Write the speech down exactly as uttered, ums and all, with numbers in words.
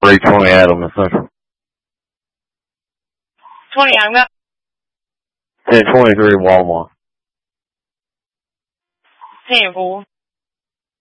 three twenty Adams Central. twenty Adams. ten twenty-three Walmart. ten four.